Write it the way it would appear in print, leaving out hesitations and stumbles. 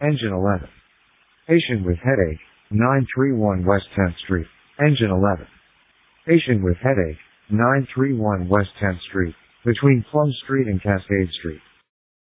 Engine 11. Patient with headache, 931 West 10th Street. Engine 11. Patient with headache, 931 West 10th Street, between Plum Street and Cascade Street.